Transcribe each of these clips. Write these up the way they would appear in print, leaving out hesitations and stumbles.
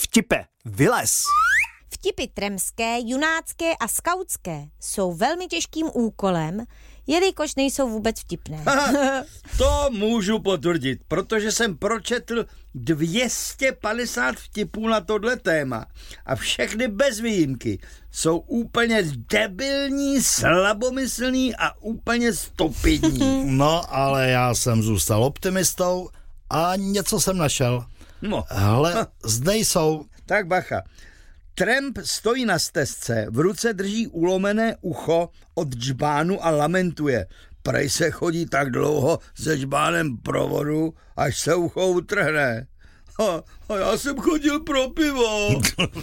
Vtipe, vylez! Vtipy tremské, junácké a skautské jsou velmi těžkým úkolem, jelikož nejsou vůbec vtipné. To můžu potvrdit, protože jsem pročetl 250 vtipů na tohle téma a všechny bez výjimky jsou úplně debilní, slabomyslní a úplně stupidní. No, ale já jsem zůstal optimistou a něco jsem našel. No. Hele, zde jsou. Tak bacha. Tramp stojí na stezce, v ruce drží ulomené ucho od džbánu a lamentuje. Prej se chodí tak dlouho se džbánem provodu, až se ucho utrhne. A já jsem chodil pro pivo.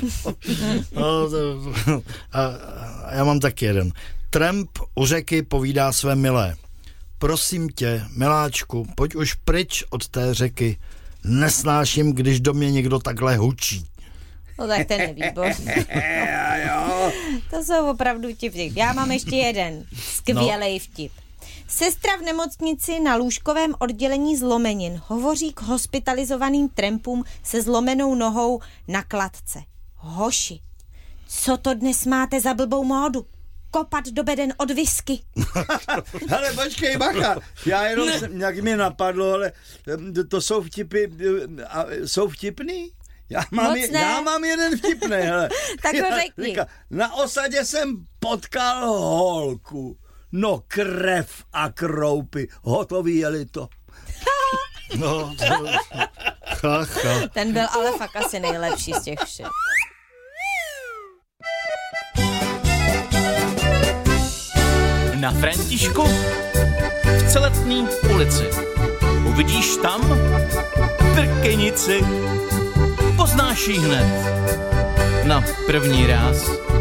Já mám taky jeden. Tramp u řeky povídá své milé. Prosím tě, miláčku, pojď už pryč od té řeky. Nesnáším, když do mě někdo takhle hučí. No tak ten je výborný. To jsou opravdu vtipy. Já mám ještě jeden skvělej vtip. Sestra v nemocnici na lůžkovém oddělení zlomenin hovoří k hospitalizovaným trampům se zlomenou nohou na kladce. Hoši, co to dnes máte za blbou módu? Kopat do beden od whisky. Hele, počkej, bacha, já jenom nějak mi napadlo, ale to jsou vtipy, jsou vtipný? Já mám jeden vtipný, hele. Tak ho řekni. Na osadě jsem potkal holku. No krev a kroupy, hotový jeli to. No, ten byl ale fakt asi nejlepší z těch všech. Na Františku v Celetný ulici. Uvidíš tam prkenici. Poznáš ji hned na první ráz.